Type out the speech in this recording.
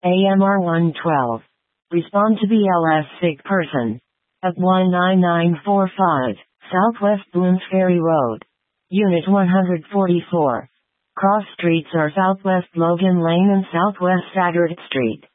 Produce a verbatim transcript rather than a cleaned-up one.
A M R one twelve. Respond to B L S sick person. At one nine nine four five, Southwest Boones Ferry Road. Unit one forty-four. Cross streets are Southwest Logan Lane and Southwest Sagart Street.